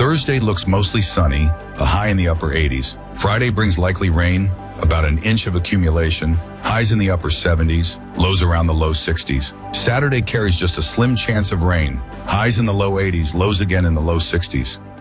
Thursday looks mostly sunny, a high in the upper 80s. Friday brings likely rain, about an inch of accumulation, highs in the upper 70s, lows around the low 60s. Saturday carries just a slim chance of rain, highs in the low 80s, lows again in the low 60s.